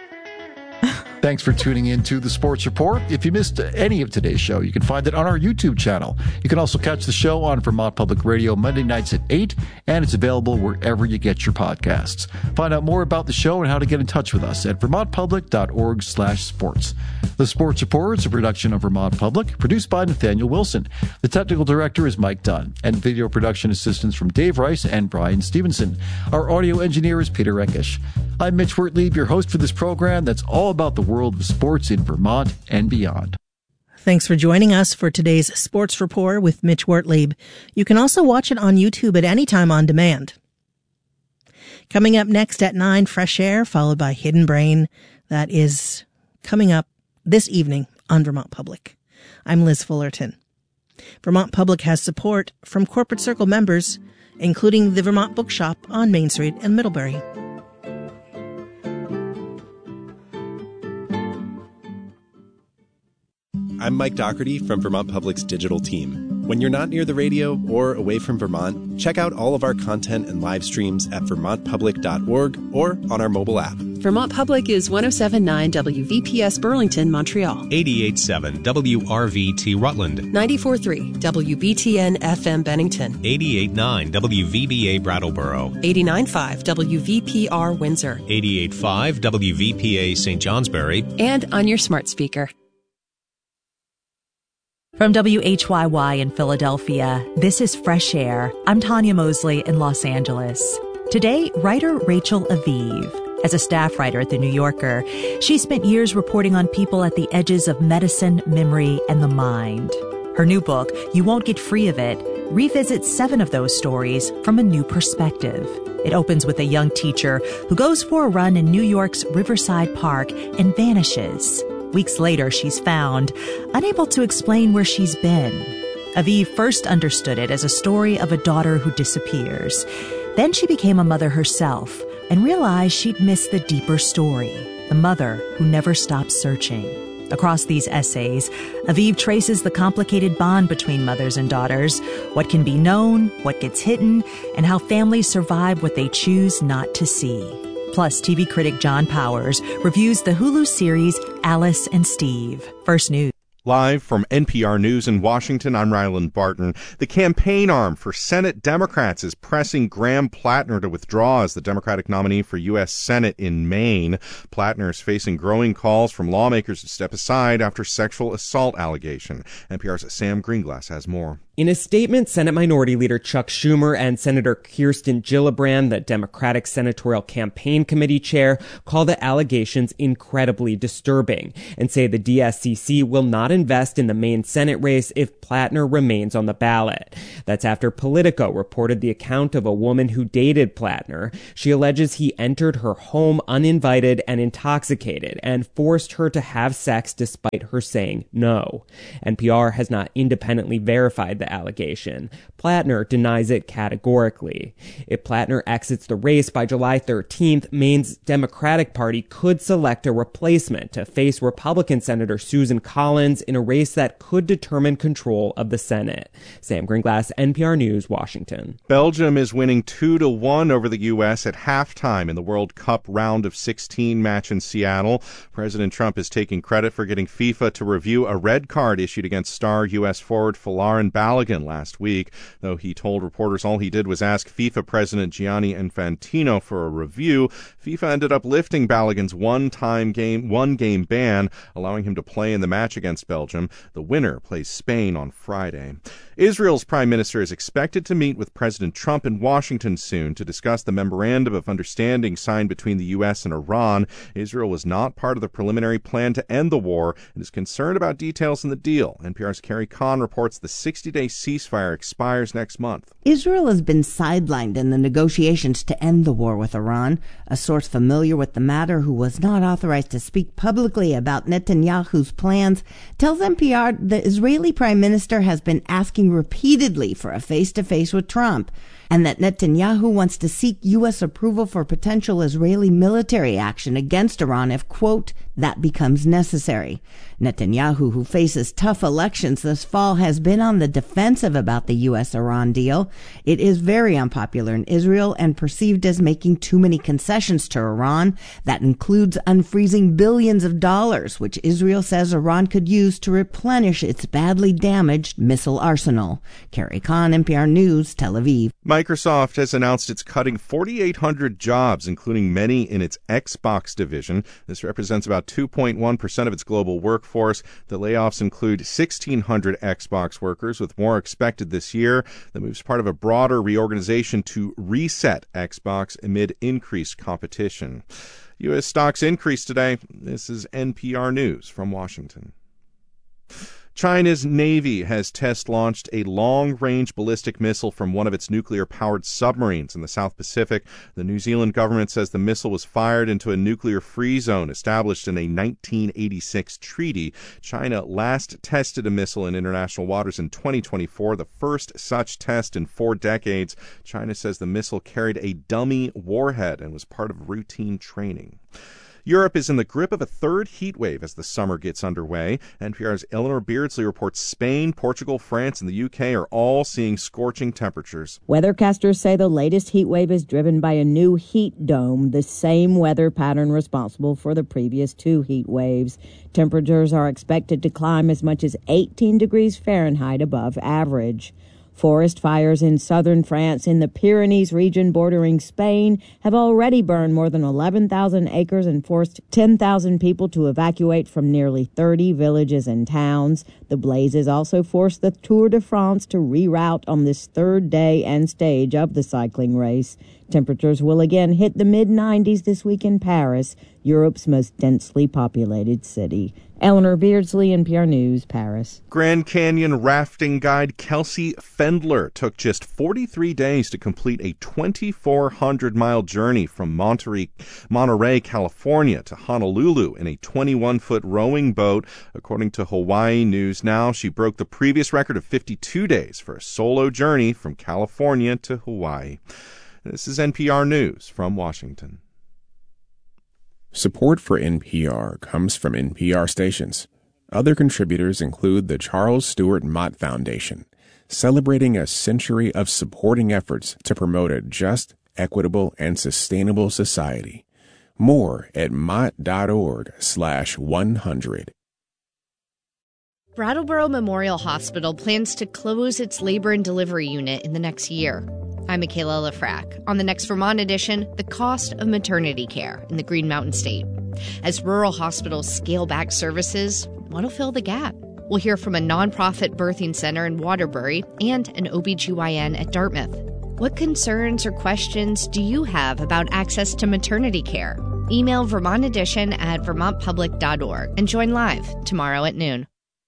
Thanks for tuning in to the Sports Report. If you missed any of today's show, you can find it on our YouTube channel. You can also catch the show on Vermont Public Radio Monday nights at eight, and it's available wherever you get your podcasts. Find out more about the show and how to get in touch with us at vermontpublic.org slash sports. The Sports Report is a production of Vermont Public, produced by Nathaniel Wilson. The technical director is Mike Dunn, and video production assistance from Dave Rice and Brian Stevenson. Our audio engineer is Peter Enkish. I'm Mitch Wertlieb, your host for this program that's all about the world of sports in Vermont and beyond. Thanks for joining us for today's Sports Report with Mitch Wertlieb. You can also watch it on YouTube at any time on demand. Coming up next at nine, Fresh Air, followed by Hidden Brain. That is coming up this evening on Vermont Public. I'm Liz Fullerton. Vermont Public has support from Corporate Circle members, including the Vermont Bookshop on Main Street in Middlebury. I'm Mike Doherty from Vermont Public's digital team. When you're not near the radio or away from Vermont, check out all of our content and live streams at vermont public dot org or on our mobile app. Vermont Public is one oh seven point nine W V P S Burlington, Montreal. eighty-eight point seven W R V T Rutland. ninety-four point three W B T N F M Bennington. eighty-eight point nine W V B A Brattleboro. eighty-nine point five W V P R Windsor. eighty-eight point five W V P A Saint Johnsbury. And on your smart speaker. From W H Y Y in Philadelphia, this is Fresh Air. I'm Tanya Mosley in Los Angeles. Today, writer Rachel Aviv. As a staff writer at The New Yorker, she spent years reporting on people at the edges of medicine, memory, and the mind. Her new book, You Won't Get Free of It, revisits seven of those stories from a new perspective. It opens with a young teacher who goes for a run in New York's Riverside Park and vanishes. Weeks later, she's found, unable to explain where she's been. Aviv first understood it as a story of a daughter who disappears. Then she became a mother herself and realized she'd missed the deeper story, the mother who never stopped searching. Across these essays, Aviv traces the complicated bond between mothers and daughters, what can be known, what gets hidden, and how families survive what they choose not to see. Plus, T V critic John Powers reviews the Hulu series Alice and Steve. First News. Live from N P R News in Washington, I'm Ryland Barton. The campaign arm for Senate Democrats is pressing Graham Plattner to withdraw as the Democratic nominee for U S Senate in Maine. Plattner is facing growing calls from lawmakers to step aside after sexual assault allegation. N P R's Sam Greenglass has more. In a statement, Senate Minority Leader Chuck Schumer and Senator Kirsten Gillibrand, the Democratic Senatorial Campaign Committee chair, call the allegations incredibly disturbing and say the D S C C will not invest in the Maine Senate race if Plattner remains on the ballot. That's after Politico reported the account of a woman who dated Plattner. She alleges he entered her home uninvited and intoxicated and forced her to have sex despite her saying no. N P R has not independently verified the allegation. Plattner denies it categorically. If Plattner exits the race by July thirteenth, Maine's Democratic Party could select a replacement to face Republican Senator Susan Collins in a race that could determine control of the Senate. Sam Greenglass, N P R News, Washington. Belgium is winning two to one over the U S at halftime in the World Cup round of sixteen match in Seattle. President Trump is taking credit for getting FIFA to review a red card issued against star U S forward Folarin Balogun last week, though he told reporters all he did was ask FIFA President Gianni Infantino for a review. FIFA ended up lifting Balogun's one-time game, one-game ban, allowing him to play in the match against Belgium. The winner plays Spain on Friday. Israel's prime minister is expected to meet with President Trump in Washington soon to discuss the memorandum of understanding signed between the U S and Iran. Israel was not part of the preliminary plan to end the war and is concerned about details in the deal. N P R's Carrie Kahn reports the sixty-day ceasefire expires next month. Israel has been sidelined in the negotiations to end the war with Iran. A source familiar with the matter, who was not authorized to speak publicly about Netanyahu's plans, tells N P R the Israeli prime minister has been asking repeatedly for a face-to-face with Trump, and that Netanyahu wants to seek U S approval for potential Israeli military action against Iran if, quote, that becomes necessary. Netanyahu, who faces tough elections this fall, has been on the defensive about the U S-Iran deal. It is very unpopular in Israel and perceived as making too many concessions to Iran. That includes unfreezing billions of dollars, which Israel says Iran could use to replenish its badly damaged missile arsenal. Carrie Kahn, N P R News, Tel Aviv. Microsoft has announced it's cutting forty-eight hundred jobs, including many in its Xbox division. This represents about two point one percent of its global workforce. The layoffs include sixteen hundred Xbox workers, with more expected this year. The move is part of a broader reorganization to reset Xbox amid increased competition. U S stocks increased today. This is N P R News from Washington. China's Navy has test-launched a long-range ballistic missile from one of its nuclear-powered submarines in the South Pacific. The New Zealand government says the missile was fired into a nuclear-free zone established in a nineteen eighty-six treaty. China last tested a missile in international waters in twenty twenty-four, the first such test in four decades. China says the missile carried a dummy warhead and was part of routine training. Europe is in the grip of a third heat wave as the summer gets underway. N P R's Eleanor Beardsley reports Spain, Portugal, France, and the U K are all seeing scorching temperatures. Weathercasters say the latest heat wave is driven by a new heat dome, the same weather pattern responsible for the previous two heat waves. Temperatures are expected to climb as much as eighteen degrees Fahrenheit above average. Forest fires in southern France in the Pyrenees region bordering Spain have already burned more than eleven thousand acres and forced ten thousand people to evacuate from nearly thirty villages and towns. The blazes also forced the Tour de France to reroute on this third day and stage of the cycling race. Temperatures will again hit the mid nineties this week in Paris, Europe's most densely populated city. Eleanor Beardsley, N P R News, Paris. Grand Canyon rafting guide Kelsey Fendler took just forty-three days to complete a twenty-four hundred mile journey from Monterey, Monterey, California to Honolulu in a twenty-one foot rowing boat. According to Hawaii News Now, she broke the previous record of fifty-two days for a solo journey from California to Hawaii. This is N P R News from Washington. Support for N P R comes from N P R stations. Other contributors include the Charles Stewart Mott Foundation, celebrating a century of supporting efforts to promote a just, equitable, and sustainable society. More at mott.org slash 100. Brattleboro Memorial Hospital plans to close its labor and delivery unit in the next year. I'm Michaela Lafrac. On the next Vermont edition, the cost of maternity care in the Green Mountain State. As rural hospitals scale back services, what'll fill the gap? We'll hear from a nonprofit birthing center in Waterbury and an O B G Y N at Dartmouth. What concerns or questions do you have about access to maternity care? Email Vermont Edition at vermont public dot org and join live tomorrow at noon.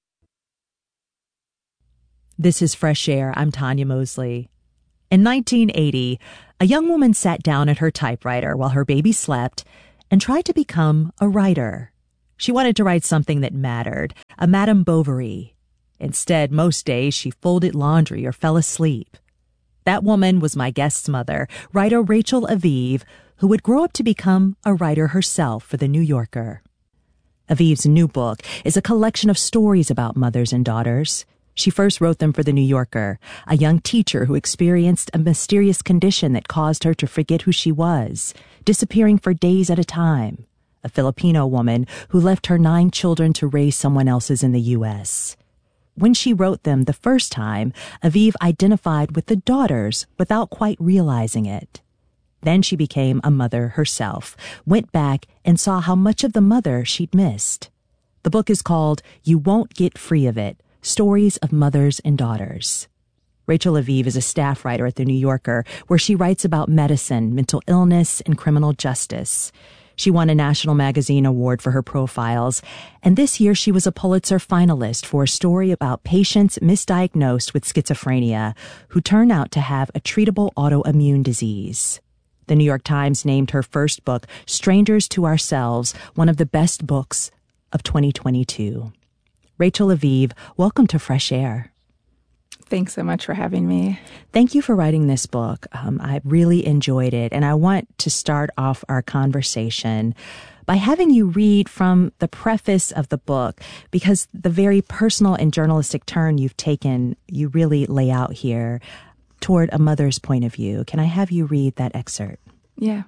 This is Fresh Air. I'm Tanya Mosley. In nineteen eighty, a young woman sat down at her typewriter while her baby slept and tried to become a writer. She wanted to write something that mattered, a Madame Bovary. Instead, most days she folded laundry or fell asleep. That woman was my guest's mother, writer Rachel Aviv, who would grow up to become a writer herself for The New Yorker. Aviv's new book is a collection of stories about mothers and daughters. She first wrote them for The New Yorker, a young teacher who experienced a mysterious condition that caused her to forget who she was, disappearing for days at a time. A Filipino woman who left her nine children to raise someone else's in the U S. When she wrote them the first time, Aviv identified with the daughters without quite realizing it. Then she became a mother herself, went back and saw how much of the mother she'd missed. The book is called You Won't Get Free of It, Stories of Mothers and Daughters. Rachel Aviv is a staff writer at The New Yorker, where she writes about medicine, mental illness, and criminal justice. She won a National Magazine Award for her profiles, and this year she was a Pulitzer finalist for a story about patients misdiagnosed with schizophrenia who turn out to have a treatable autoimmune disease. The New York Times named her first book, Strangers to Ourselves, one of the best books of twenty twenty-two. Rachel Aviv, welcome to Fresh Air. Thanks so much for having me. Thank you for writing this book. Um, I really enjoyed it. And I want to start off our conversation by having you read from the preface of the book, because the very personal and journalistic turn you've taken, you really lay out here toward a mother's point of view. Can I have you read that excerpt? Yeah.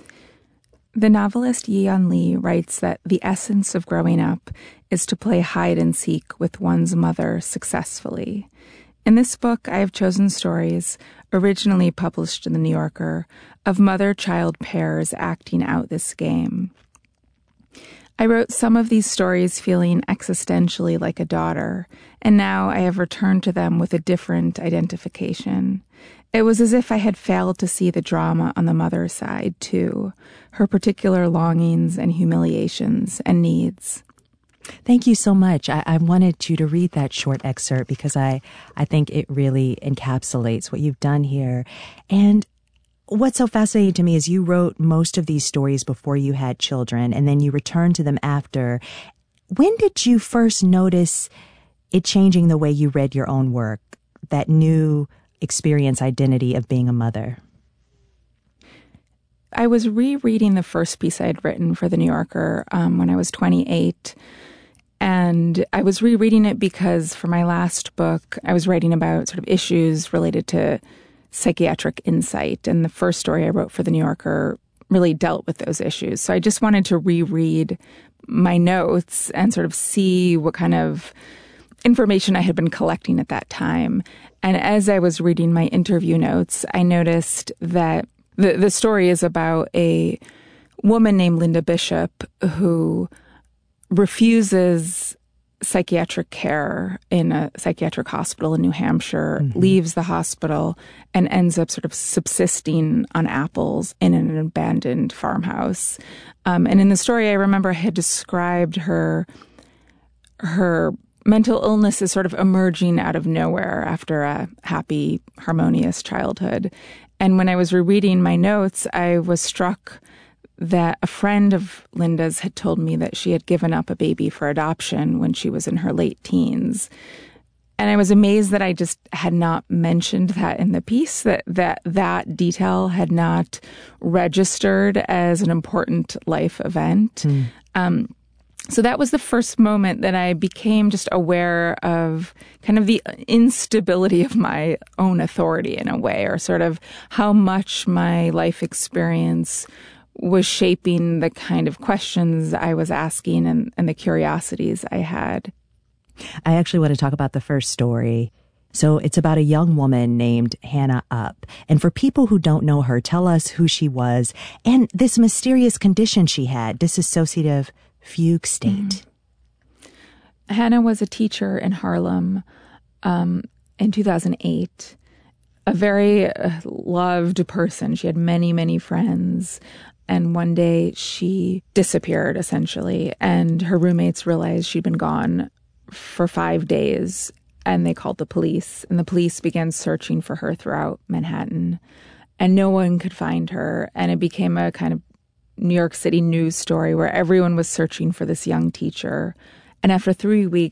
The novelist Yeon Lee writes that the essence of growing up is to play hide and seek with one's mother successfully. In this book, I have chosen stories, originally published in The New Yorker, of mother-child pairs acting out this game. I wrote some of these stories feeling existentially like a daughter, and now I have returned to them with a different identification. It was as if I had failed to see the drama on the mother's side, too, her particular longings and humiliations and needs. Thank you so much. I, I wanted you to read that short excerpt because I, I think it really encapsulates what you've done here. And what's so fascinating to me is you wrote most of these stories before you had children, and then you returned to them after. When did you first notice it changing the way you read your own work, that new experience identity of being a mother? I was rereading the first piece I had written for The New Yorker um, when I was twenty-eight. And I was rereading it because for my last book, I was writing about sort of issues related to psychiatric insight. And the first story I wrote for The New Yorker really dealt with those issues. So I just wanted to reread my notes and sort of see what kind of information I had been collecting at that time. And as I was reading my interview notes, I noticed that the, the story is about a woman named Linda Bishop who refuses psychiatric care in a psychiatric hospital in New Hampshire, mm-hmm. leaves the hospital, and ends up sort of subsisting on apples in an abandoned farmhouse. Um, and in the story, I remember I had described her her mental illness as sort of emerging out of nowhere after a happy, harmonious childhood. And when I was rereading my notes, I was struck that a friend of Linda's had told me that she had given up a baby for adoption when she was in her late teens. And I was amazed that I just had not mentioned that in the piece, that that, that detail had not registered as an important life event. Mm. Um, so that was the first moment that I became just aware of kind of the instability of my own authority in a way, or sort of how much my life experience was shaping the kind of questions I was asking and, and the curiosities I had. I actually want to talk about the first story. So it's about a young woman named Hannah Up. And for people who don't know her, tell us who she was and this mysterious condition she had, dissociative fugue state. Mm-hmm. Hannah was a teacher in Harlem um, in two thousand eight. A very uh, loved person. She had many, many friends. And one day she disappeared, essentially. And her roommates realized she'd been gone for five days. And they called the police. And the police began searching for her throughout Manhattan. And no one could find her. And it became a kind of New York City news story where everyone was searching for this young teacher. And after three weeks,